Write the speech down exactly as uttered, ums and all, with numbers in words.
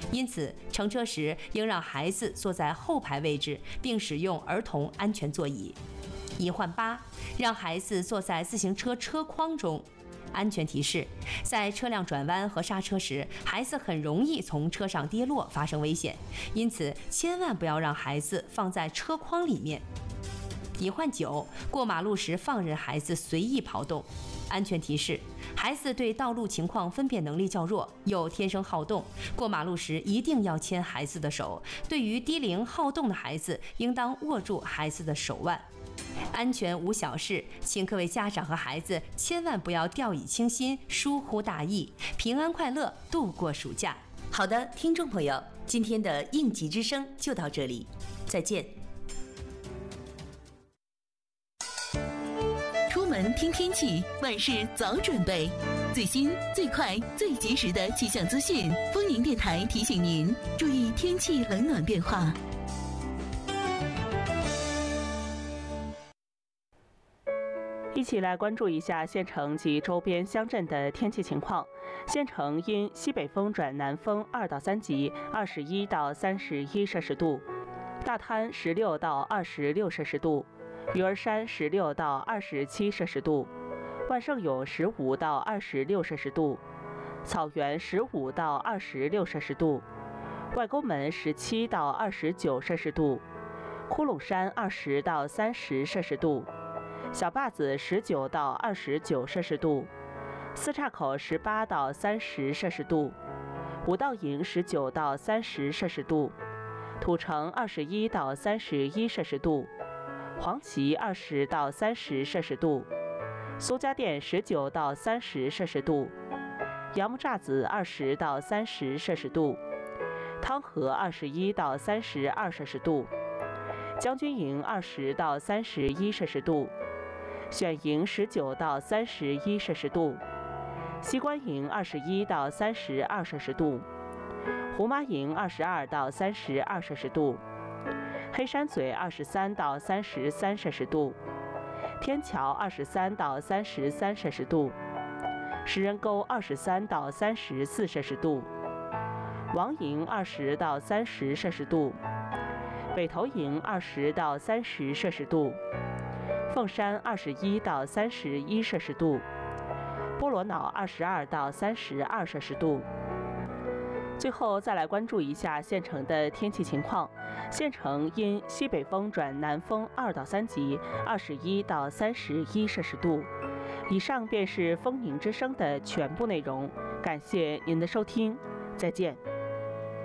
因此乘车时应让孩子坐在后排位置，并使用儿童安全座椅。隐患八，让孩子坐在自行车车筐中。安全提示：在车辆转弯和刹车时，孩子很容易从车上跌落，发生危险，因此千万不要让孩子放在车筐里面。隐患九，过马路时放任孩子随意跑动。安全提示：孩子对道路情况分辨能力较弱，又天生好动，过马路时一定要牵孩子的手。对于低龄好动的孩子，应当握住孩子的手腕。安全无小事，请各位家长和孩子千万不要掉以轻心、疏忽大意，平安快乐度过暑假。好的，听众朋友，今天的应急之声就到这里，再见。 出门听天气，万事早准备。最新、最快、最及时的气象资讯，丰宁电台提醒您注意天气冷暖变化。 一起来关注一下县城及周边乡镇的天气情况。县城因西北风转南风二到三级，二十一到三十一摄氏度；大滩十六到二十六摄氏度；鱼儿山十六到二十七摄氏度；万盛永十五到二十六摄氏度；草原十五到二十六摄氏度；外沟门十七到二十九摄氏度；窟窿山二十到三十摄氏度。小坝子十九到二十九摄氏度，四岔口十八到三十摄氏度，五道营十九到三十摄氏度，土城二十一到三十一摄氏度，黄岐二十到三十摄氏度，苏家店十九到三十摄氏度，杨木栅子二十到三十摄氏度，汤河二十一到三十二摄氏度，将军营二十到三十一摄氏度。选营十九到三十一摄氏度，西关营二十一到三十二摄氏度，胡麻营二十二到三十二摄氏度，黑山嘴二十三到三十三摄氏度，天桥二十三到三十三摄氏度，石人沟二十三到三十四摄氏度，王营二十到三十摄氏度，北头营二十到三十摄氏度。凤山二十一到三十一摄氏度，波罗瑙二十二到三十二摄氏度。最后再来关注一下县城的天气情况。县城因西北风转南风二到三级，二十一到三十一摄氏度。以上便是丰宁之声的全部内容，感谢您的收听，再见。